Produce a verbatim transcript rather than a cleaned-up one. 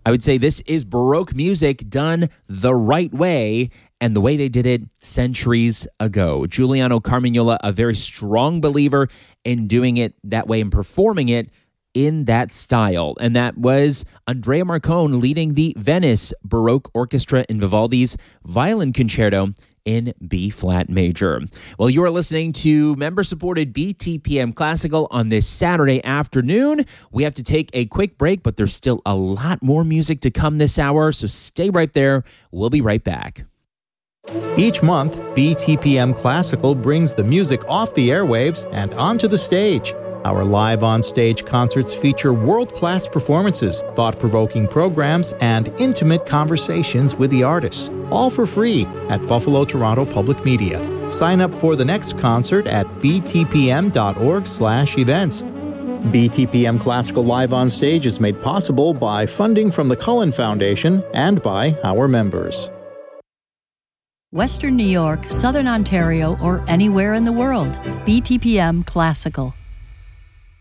I would say this is Baroque music done the right way and the way they did it centuries ago. Giuliano Carmignola, a very strong believer in doing it that way and performing it in that style. And that was Andrea Marcone leading the Venice Baroque Orchestra in Vivaldi's Violin Concerto in B-flat major. Well, you are listening to member-supported B T P M Classical on this Saturday afternoon. We have to take a quick break, but there's still a lot more music to come this hour, so stay right there. We'll be right back. Each month, B T P M Classical brings the music off the airwaves and onto the stage. Our live on-stage concerts feature world-class performances, thought-provoking programs, and intimate conversations with the artists, all for free at Buffalo Toronto Public Media. Sign up for the next concert at b t p m dot org slash events. B T P M Classical Live on Stage is made possible by funding from the Cullen Foundation and by our members. Western New York, Southern Ontario, or anywhere in the world, B T P M Classical.